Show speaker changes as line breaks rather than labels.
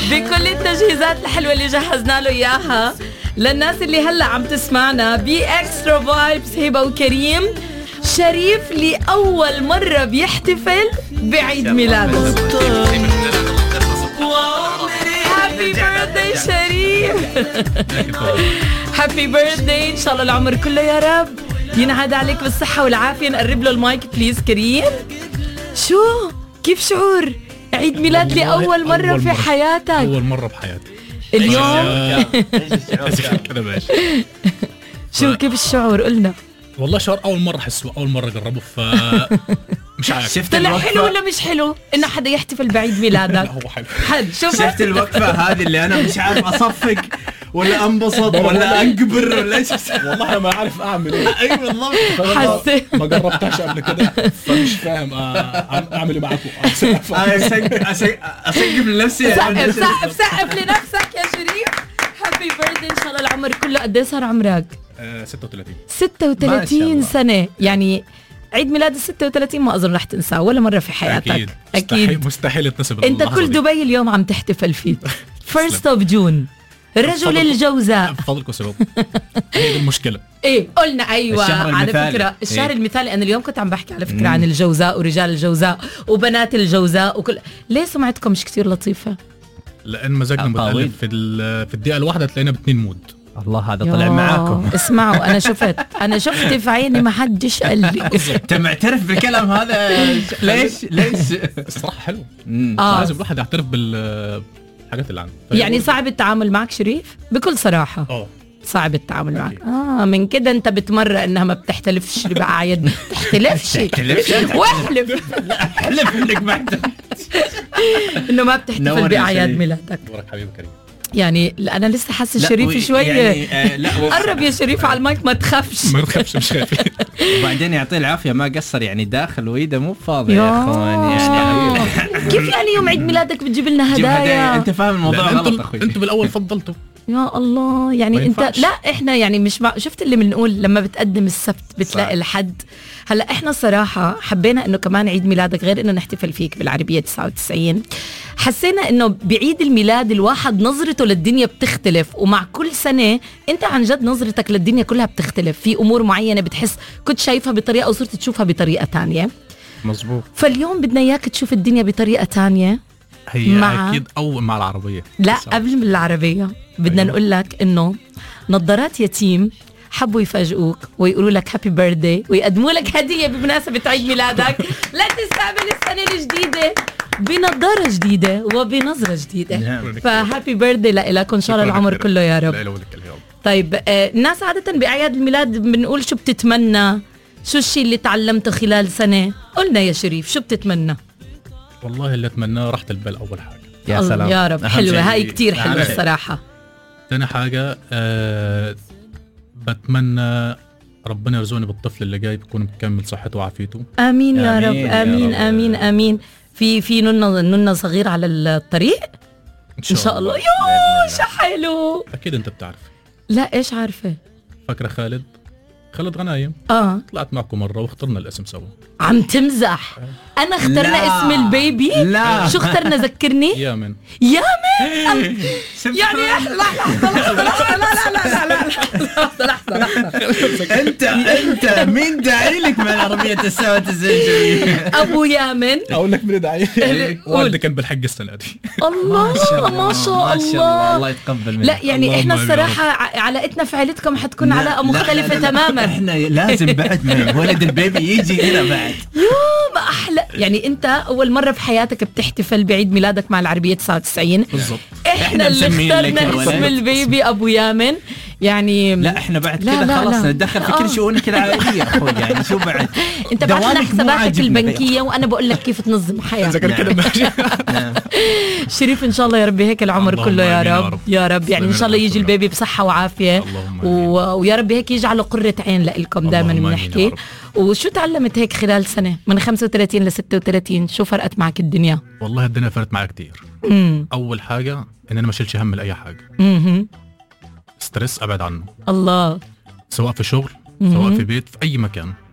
بكل التجهيزات الحلوة اللي جهزنا له إياها للناس اللي هلأ عم تسمعنا بإكسترا فايبس. هبة وكريم، شريف لأول مرة بيحتفل بعيد ميلاده. هابي بيرثداي شريف. هابي بيرثداي، إن شاء الله العمر كله يا رب ينعاد عليك بالصحة والعافية. نقرب له المايك بليز كريم. شو كيف شعور عيد ميلاد لأول مرة في حياتك؟
أول مرة بحياتي
اليوم.
كده ماشي.
شو كيف الشعور؟ قلنا
والله شعور أول مرة أحسه، أول مرة أجربه، مش عارف.
شفت
طلع حلو ولا مش حلو إنه حدا يحتفل بعيد ميلادك؟
لا هو حلو.
شفت الوقفة هذه اللي أنا مش عارف أصفق ولا أنبسط ولا أكبر ولا إيش.
والله أنا ما أعرف أعمل إيه.
أي بالضبط.
حسيت
ما جربتهاش قبل كده فمش فاهم أعمل إيه معاكم.
أسقف لنفسي.
سقف لنفسك يا شريف. هابي بيرثداي، إن شاء الله العمر كله. قد إيه صار عمرك؟
36.
36 سنة. يعني عيد ميلاد 36 ما أظن رح تنساه ولا مرة في حياتك.
أكيد مستحيل تنسى.
أنت كل دبي اليوم عم تحتفل فيه. 1st of June، رجل الجوزاء.
بفضلكم سبب هي المشكلة.
إيه قلنا أيوة. على فكرة الشهر المثالي. أنا اليوم كنت عم بحكي على فكرة عن الجوزاء ورجال الجوزاء وبنات الجوزاء وكل. ليه سمعتكم مش كتير لطيفة؟
لأن مزاجنا متألف في الدقيقة الواحدة تلاقينا ب2 مود.
الله هذا طلع معاكم.
اسمعوا، أنا شفت في عيني ما حدش قال لي.
أنت معترف بالكلام هذا؟ ليش
الصراحة حلو. لازم الواحد يعترف بالحاجات اللي عنده.
يعني صعب التعامل معك شريف بكل صراحة. صعب التعامل معك. من كده انت بتمرق انها ما بتحتلفش بأعياد. تحتلفش واحلف.
احلف انك ما
انه ما بتحتفل بأعياد ميلادك.
ورك حبيبي كريم.
يعني انا لسه حاسه شريف شويه يعني قرب يا شريف على المايك. ما تخافش
مش خايف.
وبعدين يعطيه العافيه ما قصر، يعني داخل ويده مو فاضي يا اخوان. يعني
كيف يعني يوم عيد ميلادك بتجيب لنا هدايا؟
انت فاهم الموضوع غلط اخوي.
انتوا بالاول فضلتوا.
يا الله، يعني انت لا احنا يعني مش شفت اللي بنقول لما بتقدم السبت بتلاقي الحد. هلا احنا صراحه حبينا انه كمان عيد ميلادك غير انه نحتفل فيك بالعربيه 99، حسينا انه بعيد الميلاد الواحد نظرته للدنيا بتختلف، ومع كل سنه انت عن جد نظرتك للدنيا كلها بتختلف. في امور معينه بتحس كنت شايفها بطريقه وصرت تشوفها بطريقه تانية.
مزبوط.
فاليوم بدنا اياك تشوف الدنيا بطريقه تانية.
هي اكيد اول مع العربيه.
لا قبل من العربيه بدنا نقول لك انه نظارات يتيم حبوا يفاجئوك ويقولوا لك هابي بيرثداي ويقدموا لك هديه بمناسبه عيد ميلادك لتستقبل السنه الجديده بنظاره جديده وبنظره جديده. فهابي بيرثداي لك ان شاء الله العمر كله يا رب. طيب الناس عاده باعياد الميلاد بنقول شو بتتمنى، شو الشيء اللي تعلمته خلال سنه؟ قلنا يا شريف شو بتتمنى؟
والله اللي اتمناه راحة البال اول حاجه.
يا سلام
يا رب، حلوه هاي كتير حلوه الصراحه.
ثاني حاجه بتمنى ربنا يرزقني بالطفل اللي جاي بيكون مكمل صحته وعافيته.
امين يا رب. امين امين امين. في نونة صغير على الطريق ان شاء الله. يوه شو حلو.
اكيد انت بتعرف.
لا ايش عارفه؟
فاكره خالد غنايم؟ طلعت معكم مره واخترنا الاسم سوا.
عم تمزح؟ انا اخترنا اسم البيبي؟
لا.
شو اخترنا؟ ذكرني.
يامن.
يعني لحظة
انت مين داعي لك مع العربية 99؟
ابو يامن.
اقول لك مين داعي؟ والدي كان بالحق السنة دي.
الله ما شاء الله.
الله يتقبل منك.
لا يعني احنا الصراحة علاقتنا في عائلتكم حتكون علاقة مختلفة تماما.
احنا لازم بعد ما ولد البيبي يجي هنا بعد.
ما احلى. يعني انت اول مرة في حياتك بتحتفل بعيد ميلادك مع العربية 99
بالضبط.
احنا اللي اخترنا اسم البيبي ابو يامن. يعني
لا احنا بعد كذا خلاص نتدخل في كل شؤونك العائلية اخوي. يعني شو بعد
انت بعت لنا حساباتك البنكية وانا بقول لك كيف تنظم حياتك. شريف ان شاء الله يا رب هيك العمر كله يا رب يا رب. يعني ان شاء الله يجي البيبي بصحة وعافية ويا رب هيك يجعله قرة عين لكم. دائما بنحكي. وشو تعلمت هيك خلال سنة من 35 ل 36؟ شو فرقت معك الدنيا؟
والله الدنيا فرقت معي كتير. اول حاجة ان انا ما شلتش هم لاي حاجة. ستريس ابعد عنه.
الله.
سواء في شغل سواء في بيت في اي مكان.